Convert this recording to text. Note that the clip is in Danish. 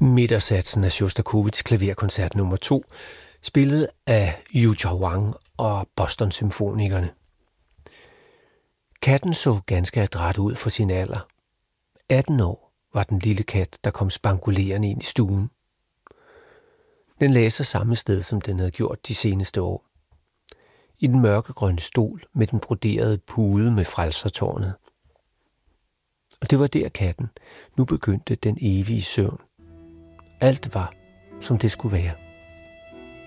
Midtersatsen af Sjostakovitjs klaverkoncert nummer 2, spillet af Yu Chao-wang og Boston Symfonikerne. Katten så ganske adræt ud for sin alder. 18 år var den lille kat, der kom spangulerende ind i stuen. Den lagde sig samme sted, som den havde gjort de seneste år. I den mørkegrønne stol med den broderede pude med frelsertårnet. Og det var der katten. Nu begyndte den evige søvn. Alt var, som det skulle være.